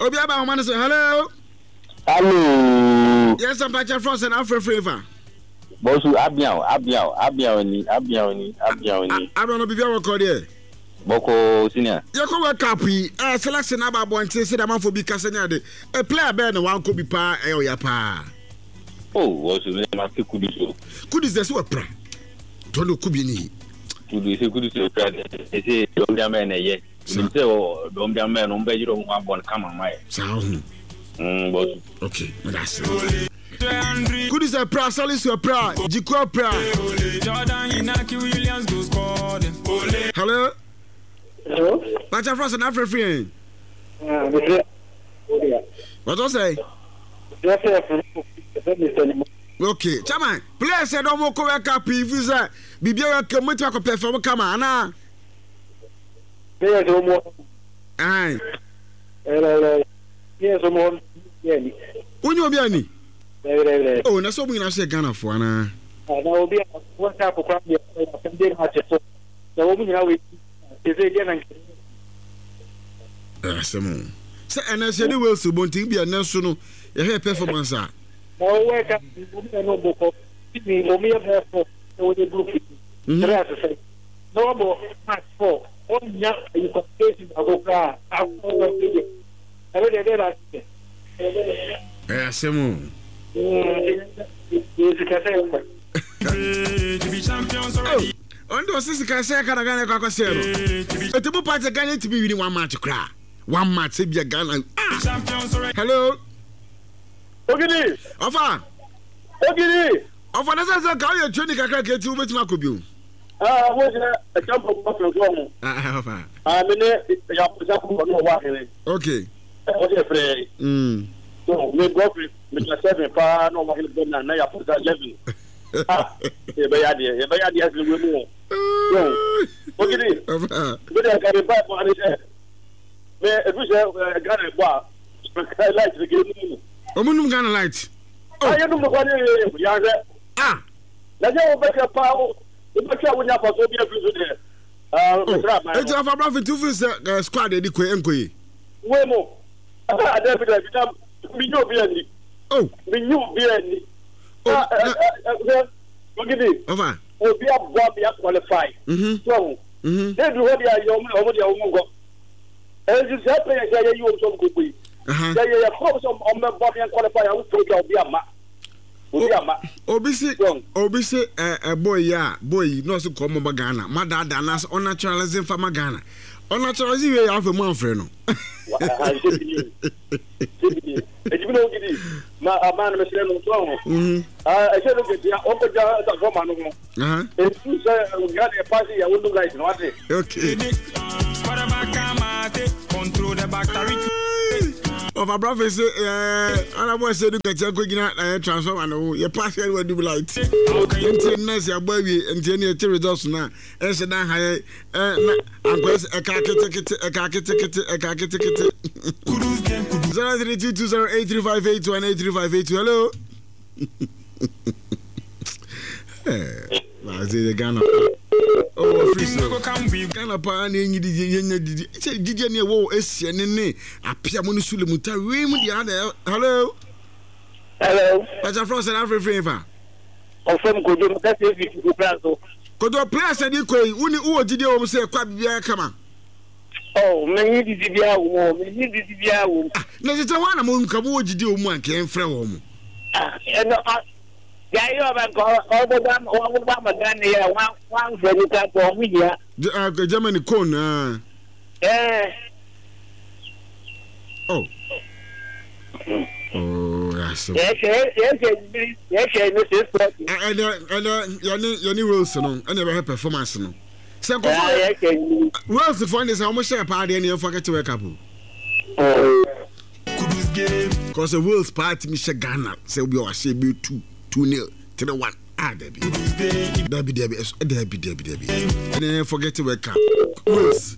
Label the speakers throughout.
Speaker 1: Obi aba man say hello.
Speaker 2: Hello.
Speaker 1: Yes, I'm Pacha Frost and Alfred Flavor.
Speaker 2: Bosu Abiao ni.
Speaker 1: I don't know before record here.
Speaker 2: Boko senior.
Speaker 1: You go work up selection about one say that man for be kasanya de. A player bear no one could be pa e oya pa.
Speaker 2: Oh, was you ma se kudu so.
Speaker 1: Kudu is so pra. Don't know kubi ni.
Speaker 2: Kudu so pra. Say Dombia man ye. Say o Dombia man on be jiro mo abon kama mai.
Speaker 1: Sound.
Speaker 2: Bosu.
Speaker 1: Okay, that's it. Kudu is a pra, Salis a pra, Jiko pra. Jordan Inaki Williams goes scored. Hello.
Speaker 3: Hello.
Speaker 1: Pacha Frost and Alfred Free. What do I say? Okay, Chairman, please say no more correct copy if you say Bibia come to perform come on.
Speaker 3: Yes, no more.
Speaker 1: Aye.
Speaker 3: Yes, no more.
Speaker 1: Unyobiani. Oh, na so we na say Ghana for na.
Speaker 3: Na obi one type of crap there. Some day match so. So we now we is again
Speaker 1: Asemo. Say NSA ni will so bontin bia na so no ye hear performance a.
Speaker 3: No work up no book. Me omi e for we dey group. No more match 4. On ya you can face agoka.
Speaker 1: Asemo. On do sisi ka say ka Ghana kwa kwasero. Etibu party Ghana to be winning one match cra. One match be Ghana. Hello.
Speaker 3: Ogidi.
Speaker 1: Ofa. Ofa na say ka you training kakra ke ti ubetima kobi.
Speaker 3: Wo jina a champ of from.
Speaker 1: Ofa.
Speaker 3: Me ne ya ko no wa here.
Speaker 1: Okay.
Speaker 3: O de frere. So me go free me na 7 pa no wa here na ya put 11. E be ya de as we mo. So Ogidi.
Speaker 1: Ofa.
Speaker 3: We dey carry back for it. Me e fi say Ghana gba. Light the game.
Speaker 1: Omunum Ghana light.
Speaker 3: Oh, you know what ya re. Na je o be ka pa o. O be ka wonya fa so bi e fi so de.
Speaker 1: It's a Fabraf to face squad de ko enkoyi.
Speaker 3: We mo. David mi nyo bi ani.
Speaker 1: Oh,
Speaker 3: mi nyo bi ani. Ogidi.
Speaker 1: Ofa.
Speaker 3: Obi abua bi qualify. So. They do what they are young or they are go. And you say play you some go be. Yeah, for some on the body and qualify I will take Obi ama. Obi say boy ya boy no so come ba Ghana. Madada na unnaturalism for Ghana. Unnaturalism we have a man friend no. You know Ogidi. Ma man me say no so. I say look at ya open the for man no. If you say Ghana party I will do right no ate.
Speaker 1: Okay.
Speaker 4: Control the bacteria.
Speaker 1: Of a brother say I was saying that you go gina transform and you pass here will do light. Internet ya boy and any results now. And say na high and quest a kakete. 0322083582 hello. I say the Ghana. Oh, free so. Ghana pa na enyi didi. Say didi na wo esie ne apia mo no sule muta we mu dia na. Hello. Pacha Frost and Alfred Favor.
Speaker 3: Confirm Kodo that is the plan so.
Speaker 1: Kodo place dey koi uni wo didi wo say kwa bibia kama.
Speaker 3: Oh, me didi bia wo.
Speaker 1: Na se wa na mo nka mo didi wo mu anka enfre wo mu.
Speaker 3: Yeah, you have all the Magana here, one for the type of media.
Speaker 1: Germany cone. Oh, yes. And Wilson, I never had performance. So, Wilson for this almost share party and you forget to wake up. Because the Wills party, Mr. Ghana, say we are saying 2-0 to the 1. Debbie. And then forget to wake up. Wills.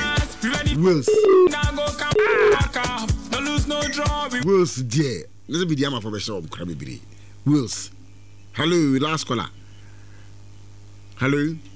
Speaker 1: Wills, dear. Let's be the amount for the show. Wills. Hello, last caller. Hello.